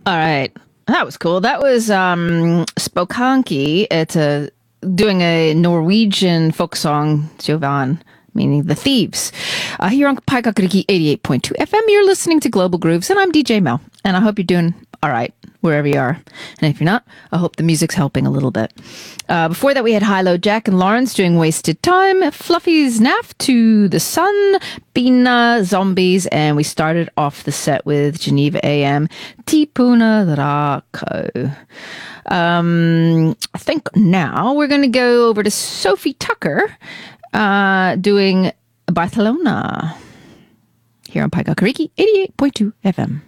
All right. That was cool. That was Spokanki. It's doing a Norwegian folk song, Jovan, meaning the thieves. Here on Paikakuriki 88.2 FM, you're listening to Global Grooves, and I'm DJ Mel. And I hope you're doing all right wherever you are. And if you're not, I hope the music's helping a little bit. Before that, we had Hilo, Jack, and Lawrence doing Wasted Time, Fluffy's Naff, To the Sun, Bina, Zombies, and we started off the set with Geneva AM, Tipuna Rako. I think now we're going to go over to Sophie Tucker doing Barcelona here on Paikakuriki 88.2 FM.